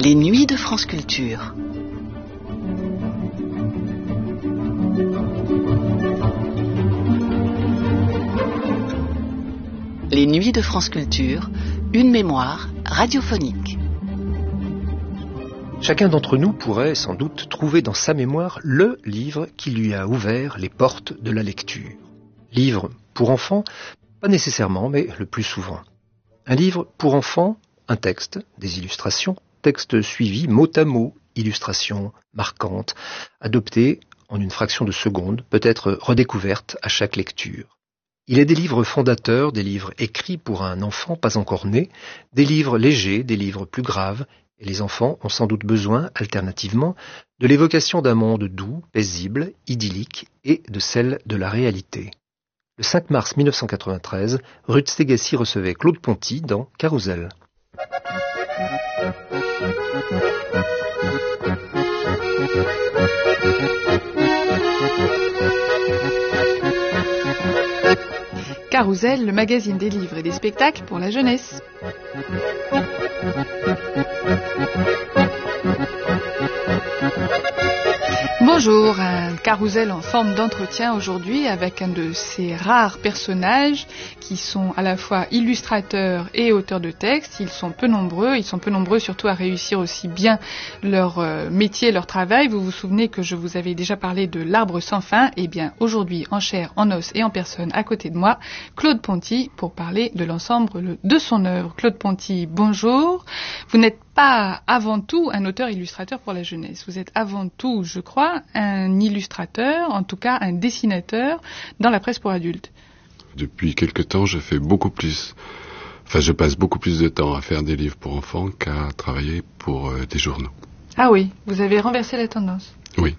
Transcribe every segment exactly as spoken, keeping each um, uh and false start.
Les Nuits de France Culture. Les Nuits de France Culture, une mémoire radiophonique. Chacun d'entre nous pourrait sans doute trouver dans sa mémoire le livre qui lui a ouvert les portes de la lecture. Livre pour enfants, pas nécessairement, mais le plus souvent. Un livre pour enfants, un texte, des illustrations, texte suivi mot à mot, illustrations marquantes, adoptées en une fraction de seconde, peut-être redécouvertes à chaque lecture. Il est des livres fondateurs, des livres écrits pour un enfant pas encore né, des livres légers, des livres plus graves, et les enfants ont sans doute besoin, alternativement, de l'évocation d'un monde doux, paisible, idyllique et de celle de la réalité. Le cinq mars mille neuf cent quatre-vingt-treize, Ruth Stegacy recevait Claude Ponty dans Carousel. Carousel, le magazine des livres et des spectacles pour la jeunesse. Bonjour, un carrousel en forme d'entretien aujourd'hui avec un de ces rares personnages qui sont à la fois illustrateurs et auteurs de textes. Ils sont peu nombreux, ils sont peu nombreux surtout à réussir aussi bien leur euh, métier, leur travail. Vous vous souvenez que je vous avais déjà parlé de l'arbre sans fin. Eh bien aujourd'hui, en chair, en os et en personne à côté de moi, Claude Ponty pour parler de l'ensemble de son œuvre. Claude Ponty, bonjour. Vous n'êtes pas avant tout un auteur-illustrateur pour la jeunesse. Vous êtes avant tout, je crois, un illustrateur, en tout cas un dessinateur dans la presse pour adultes. Depuis quelque temps, je fais beaucoup plus, enfin je passe beaucoup plus de temps à faire des livres pour enfants qu'à travailler pour euh, des journaux. Ah oui, vous avez renversé la tendance. Oui,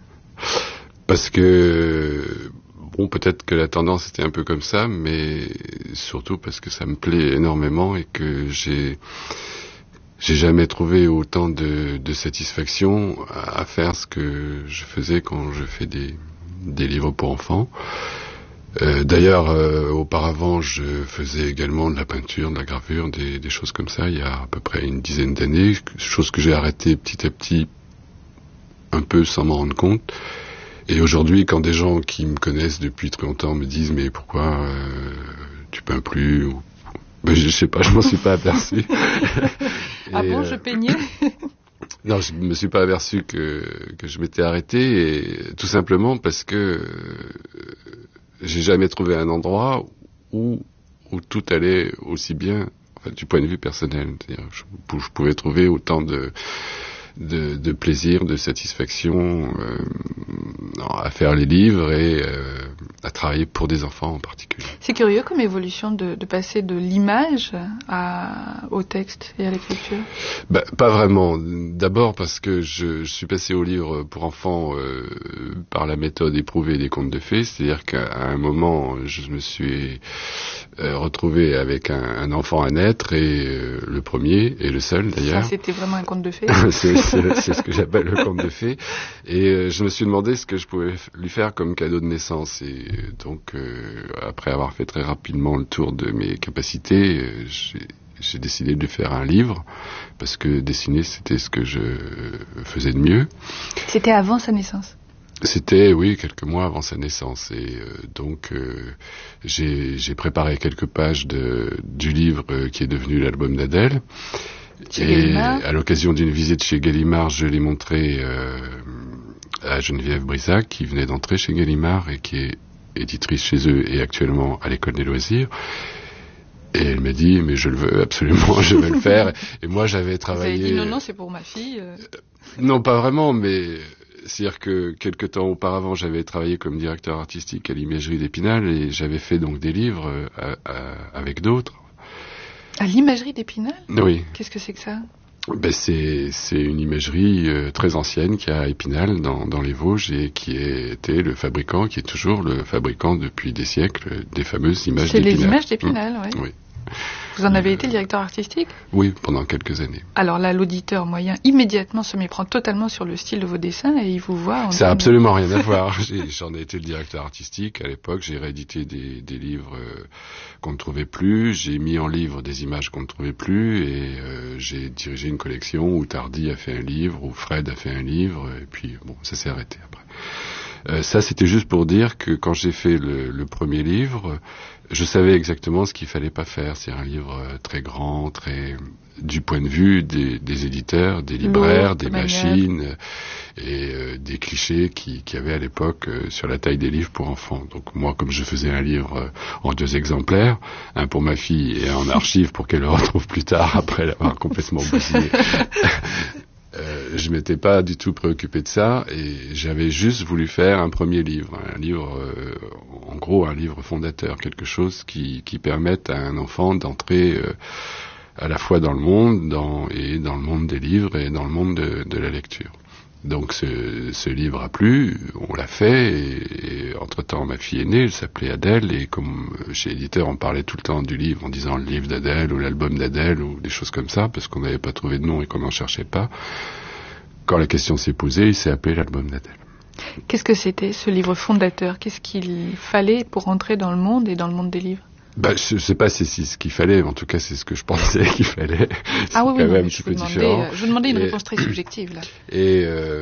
parce que, bon, peut-être que la tendance était un peu comme ça, mais surtout parce que ça me plaît énormément et que j'ai... J'ai jamais trouvé autant de, de satisfaction à faire ce que je faisais quand je fais des, des livres pour enfants. Euh, d'ailleurs, euh, auparavant, je faisais également de la peinture, de la gravure, des, des choses comme ça, il y a à peu près une dizaine d'années, chose que j'ai arrêtée petit à petit, un peu sans m'en rendre compte. Et aujourd'hui, quand des gens qui me connaissent depuis très longtemps me disent « mais pourquoi euh, tu peins plus ?» ou ben, je sais pas, je m'en suis pas aperçu. Ah bon, euh, je peignais Non, je me suis pas aperçu que que je m'étais arrêté, et tout simplement parce que euh, j'ai jamais trouvé un endroit où où tout allait aussi bien, enfin, du point de vue personnel. C'est-à-dire, je, je pouvais trouver autant de de, de plaisir, de satisfaction euh, à faire les livres et euh, à travailler pour des enfants en particulier. C'est curieux comme évolution de, de passer de l'image à, au texte et à l'écriture. Bah, pas vraiment. D'abord parce que je, je suis passé au livre pour enfants euh, par la méthode éprouvée des contes de fées, c'est-à-dire qu'à un moment, je me suis euh, retrouvé avec un, un enfant à naître, et euh, le premier et le seul d'ailleurs. Ça, c'était vraiment un conte de fées. c'est, c'est, c'est ce que j'appelle le conte de fées. Et euh, je me suis demandé ce que je pouvais lui faire comme cadeau de naissance. Et donc, euh, après avoir fait très rapidement le tour de mes capacités, euh, j'ai, j'ai décidé de lui faire un livre, parce que dessiner, c'était ce que je faisais de mieux. C'était avant sa naissance? C'était, oui, quelques mois avant sa naissance. Et euh, donc, euh, j'ai, j'ai préparé quelques pages de, du livre euh, qui est devenu l'album d'Adèle. Chez et Gallimard. À l'occasion d'une visite chez Gallimard, je l'ai montré euh, à Geneviève Brisac, qui venait d'entrer chez Gallimard et qui est éditrice chez eux et actuellement à l'école des loisirs. Et elle m'a dit, mais je le veux absolument, je vais le faire. Et moi, j'avais travaillé... Vous avez dit, non, non, c'est pour ma fille. Euh... Non, pas vraiment, mais... C'est-à-dire que quelque temps auparavant, j'avais travaillé comme directeur artistique à l'imagerie d'Épinal, et j'avais fait donc des livres à, à, avec d'autres. À l'imagerie d'Épinal ? Oui. Qu'est-ce que c'est que ça ? Ben c'est, c'est une imagerie euh, très ancienne qui a à Épinal, dans, dans les Vosges, et qui était le fabricant, qui est toujours le fabricant depuis des siècles, des fameuses images c'est d'Épinal. C'est les images d'Épinal, mmh. oui. Oui. Vous en avez été le directeur artistique ? Oui, pendant quelques années. Alors là, l'auditeur moyen, immédiatement, se méprend totalement sur le style de vos dessins et il vous voit... En Ça n'a absolument rien à voir. J'ai, j'en ai été le directeur artistique. À l'époque, j'ai réédité des, des livres euh, qu'on ne trouvait plus. J'ai mis en livre des images qu'on ne trouvait plus. Et euh, j'ai dirigé une collection où Tardy a fait un livre, où Fred a fait un livre. Et puis, bon, ça s'est arrêté après. Euh, ça, c'était juste pour dire que quand j'ai fait le, le premier livre, je savais exactement ce qu'il fallait pas faire. C'est un livre très grand, très du point de vue des, des éditeurs, des libraires, Lourd, des machines et euh, des clichés qui, qui avaient à l'époque euh, sur la taille des livres pour enfants. Donc moi, comme je faisais un livre euh, en deux exemplaires, un pour ma fille et un en archive pour qu'elle le retrouve plus tard après l'avoir complètement bousillé. Euh, je m'étais pas du tout préoccupé de ça et j'avais juste voulu faire un premier livre, un livre, euh, en gros un livre fondateur, quelque chose qui, qui permette à un enfant d'entrer euh, à la fois dans le monde dans, et dans le monde des livres et dans le monde de, de la lecture. Donc ce, ce livre a plu, on l'a fait, et, et entre-temps ma fille est née, elle s'appelait Adèle, et comme chez l'éditeur on parlait tout le temps du livre en disant le livre d'Adèle ou l'album d'Adèle ou des choses comme ça, parce qu'on n'avait pas trouvé de nom et qu'on n'en cherchait pas, quand la question s'est posée, il s'est appelé l'album d'Adèle. Qu'est-ce que c'était ce livre fondateur ? Qu'est-ce qu'il fallait pour entrer dans le monde et dans le monde des livres ? Bah, je sais pas si c'est ce qu'il fallait, mais en tout cas c'est ce que je pensais qu'il fallait. C'est ah oui, quand oui, même non, un petit peu différent. Je vous demandais une et, réponse très subjective là. Et euh,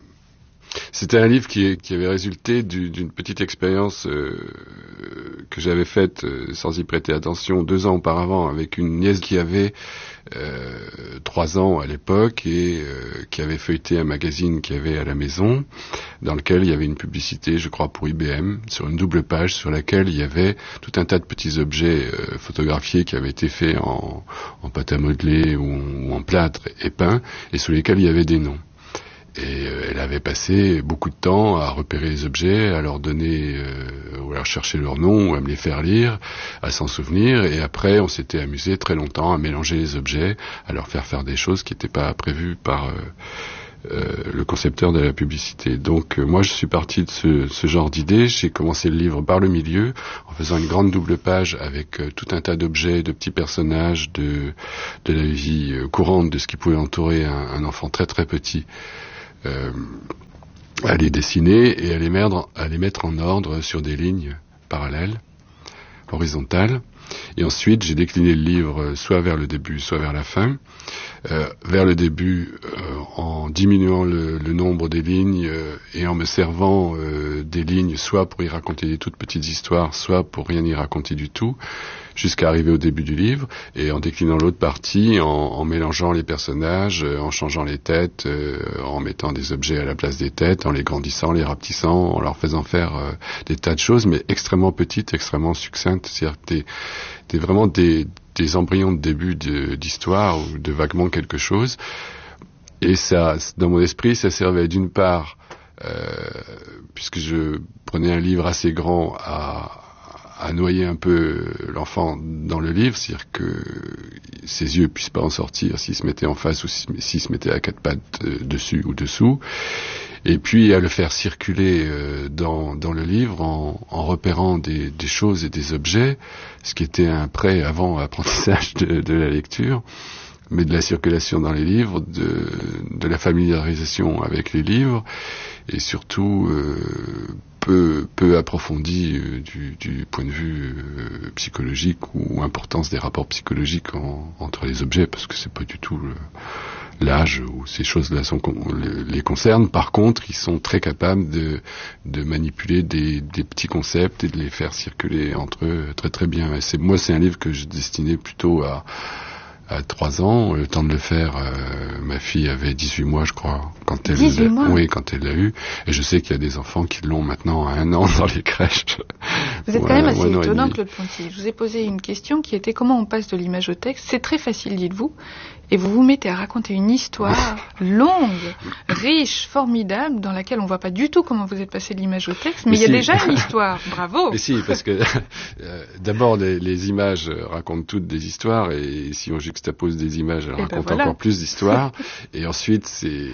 c'était un livre qui, qui avait résulté du, d'une petite expérience euh, que j'avais faite euh, sans y prêter attention deux ans auparavant avec une nièce qui avait euh, trois ans à l'époque et euh, qui avait feuilleté un magazine qu'il y avait à la maison dans lequel il y avait une publicité, je crois pour I B M, sur une double page sur laquelle il y avait tout un tas de petits objets euh, photographiés qui avaient été faits en, en pâte à modeler ou, ou en plâtre et peint et sous lesquels il y avait des noms. Et euh, elle avait passé beaucoup de temps à repérer les objets, à leur donner, euh, ou à leur chercher leur nom, ou à me les faire lire, à s'en souvenir. Et après, on s'était amusé très longtemps à mélanger les objets, à leur faire faire des choses qui n'étaient pas prévues par euh, euh, le concepteur de la publicité. Donc euh, moi, je suis parti de ce, ce genre d'idée. J'ai commencé le livre par le milieu, en faisant une grande double page avec euh, tout un tas d'objets, de petits personnages, de, de la vie euh, courante, de ce qui pouvait entourer un, un enfant très très petit. Euh, à les dessiner et à les, mettre, à les mettre en ordre sur des lignes parallèles, horizontales. Et ensuite, j'ai décliné le livre soit vers le début, soit vers la fin. Euh, vers le début, euh, en diminuant le, le nombre des lignes euh, et en me servant euh, des lignes soit pour y raconter des toutes petites histoires, soit pour rien y raconter du tout, jusqu'à arriver au début du livre, et en déclinant l'autre partie, en, en mélangeant les personnages, euh, en changeant les têtes, euh, en mettant des objets à la place des têtes, en les grandissant, les rapetissant, en leur faisant faire euh, des tas de choses, mais extrêmement petites, extrêmement succinctes, c'est-à-dire des, des, vraiment des, des embryons de début de, d'histoire, ou de vaguement quelque chose, et ça, dans mon esprit, ça servait d'une part, euh, puisque je prenais un livre assez grand à à noyer un peu l'enfant dans le livre, c'est-à-dire que ses yeux puissent pas en sortir s'il se mettait en face ou s'il se mettait à quatre pattes euh, dessus ou dessous, et puis à le faire circuler euh, dans, dans le livre en, en repérant des, des choses et des objets, ce qui était un pré avant apprentissage de, de la lecture, mais de la circulation dans les livres, de, de la familiarisation avec les livres, et surtout euh, peu, peu approfondi euh, du, du point de vue euh, psychologique ou importance des rapports psychologiques en, entre les objets, parce que c'est pas du tout le, l'âge où ces choses-là sont, les concernent. Par contre, ils sont très capables de, de manipuler des, des petits concepts et de les faire circuler entre eux très très bien. Et c'est, moi, c'est un livre que je destinais plutôt à à trois ans, le temps de le faire, euh, ma fille avait dix-huit mois, je crois, quand elle, dix-huit mois. oui, quand elle l'a eu. Et je sais qu'il y a des enfants qui l'ont maintenant à un an dans les crèches. Vous êtes quand même assez étonnant, Claude Ponty. Je vous ai posé une question qui était comment on passe de l'image au texte. C'est très facile, dites-vous. Et vous vous mettez à raconter une histoire longue, riche, formidable, dans laquelle on ne voit pas du tout comment vous êtes passé de l'image au texte, mais, mais il y a si. déjà une histoire. Bravo. Mais si, parce que euh, d'abord les, les images racontent toutes des histoires, et si on juxtapose des images, elles et racontent ben voilà. encore plus d'histoires. Et ensuite, c'est, c'était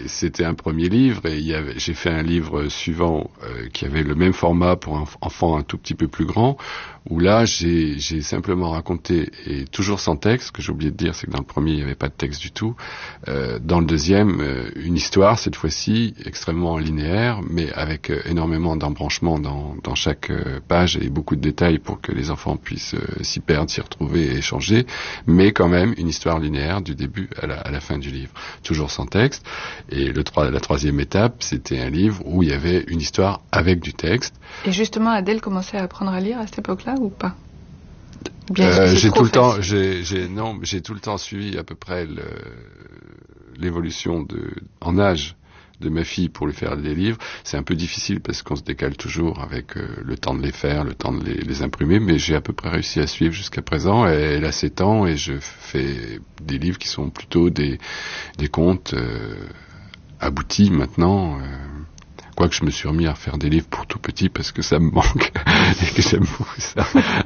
un premier livre et il y avait, j'ai fait un livre suivant euh, qui avait le même format pour un enfant un tout petit peu plus grand, où là j'ai, j'ai simplement raconté, et toujours sans texte, ce que j'ai oublié de dire c'est que dans le premier il n'y avait pas de texte du tout, euh, dans le deuxième euh, une histoire cette fois-ci extrêmement linéaire mais avec euh, énormément d'embranchements dans, dans chaque euh, page et beaucoup de détails pour que les enfants puissent euh, s'y perdre, s'y retrouver et échanger, mais quand même une histoire linéaire du début à la, à la fin du livre, toujours sans texte. Et le, la troisième étape, c'était un livre où il y avait une histoire avec du texte. Et justement, Adèle commençait à apprendre à lire à cette époque-là ou pas? Bien euh, j'ai tout le facile. temps, j'ai, j'ai, non, j'ai tout le temps suivi à peu près le, l'évolution de, en âge de ma fille pour lui faire des livres. C'est un peu difficile parce qu'on se décale toujours avec euh, le temps de les faire, le temps de les, les imprimer, mais j'ai à peu près réussi à suivre jusqu'à présent. Et elle a sept ans et je fais des livres qui sont plutôt des, des contes euh, aboutis maintenant. Euh, quoique je me suis remis à faire des livres pour tout petit parce que ça me manque et que j'aime beaucoup ça.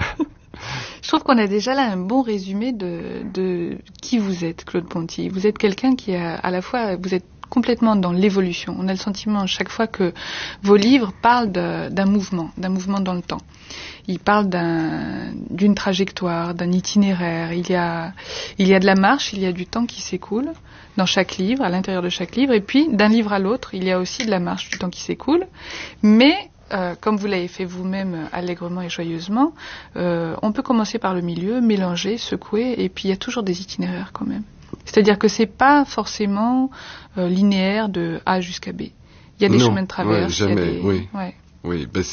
Je trouve qu'on a déjà là un bon résumé de, de qui vous êtes, Claude Ponty. Vous êtes quelqu'un qui a à la fois, vous êtes complètement dans l'évolution. On a le sentiment chaque fois que vos livres parlent de, d'un mouvement, d'un mouvement dans le temps. Ils parlent d'un, d'une trajectoire, d'un itinéraire. Il y a, il y a de la marche, il y a du temps qui s'écoule dans chaque livre, à l'intérieur de chaque livre. Et puis, d'un livre à l'autre, il y a aussi de la marche, du temps qui s'écoule. Mais, euh, comme vous l'avez fait vous-même allègrement et joyeusement, euh, on peut commencer par le milieu, mélanger, secouer, et puis il y a toujours des itinéraires quand même. C'est-à-dire que c'est pas forcément euh, linéaire de A jusqu'à B. Il y a des non, chemins de traverse. Ouais, jamais, il y a des... oui. Ouais. Oui, bah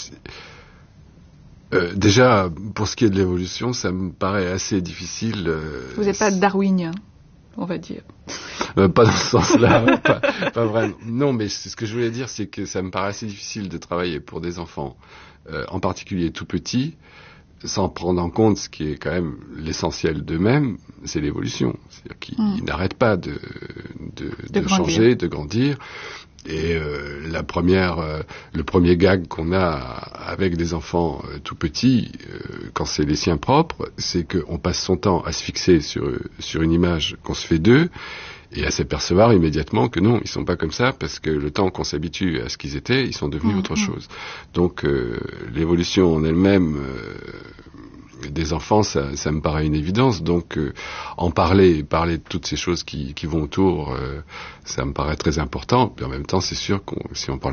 euh, déjà, pour ce qui est de l'évolution, ça me paraît assez difficile. Euh, Vous n'êtes pas darwinien, on va dire. Euh, pas dans ce sens-là, pas, pas vraiment. Non, mais ce que je voulais dire, c'est que ça me paraît assez difficile de travailler pour des enfants, euh, en particulier tout petits, sans prendre en compte ce qui est quand même l'essentiel d'eux-mêmes, c'est l'évolution. C'est-à-dire qu'ils mmh. n'arrêtent pas de, de, de, de changer, de grandir. Et euh, la première, euh, le premier gag qu'on a avec des enfants euh, tout petits, euh, quand c'est les siens propres, c'est qu'on passe son temps à se fixer sur, sur une image qu'on se fait d'eux, et à s'apercevoir immédiatement que non, ils sont pas comme ça, parce que le temps qu'on s'habitue à ce qu'ils étaient, ils sont devenus mmh, autre mmh. chose. Donc euh, l'évolution en elle-même euh, des enfants, ça, ça me paraît une évidence. Donc euh, en parler, parler de toutes ces choses qui, qui vont autour, euh, ça me paraît très important. Puis en même temps, c'est sûr que si on parle